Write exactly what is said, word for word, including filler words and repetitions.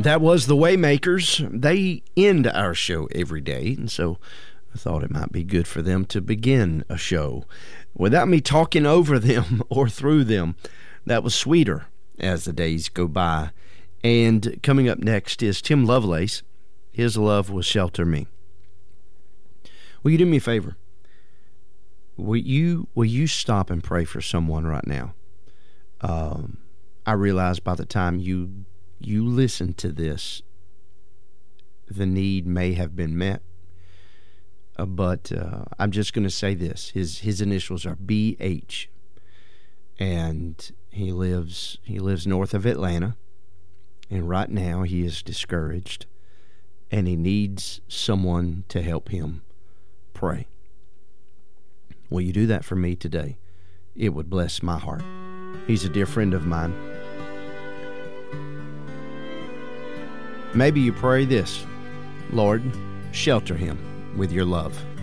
That was the Waymakers. They end our show every day, and so I thought it might be good for them to begin a show without me talking over them or through them. That was sweeter as the days go by. And coming up next is Tim Lovelace. His Love Will Shelter Me. Will you do me a favor? Will you will you stop and pray for someone right now? Um, I realize by the time you you listen to this, the need may have been met. Uh, but uh, I'm just going to say this: his his initials are B H, and he lives he lives north of Atlanta. And right now he is discouraged, and he needs someone to help him pray. Will you do that for me today? It would bless my heart. He's a dear friend of mine. Maybe you pray this: Lord, shelter him with your love.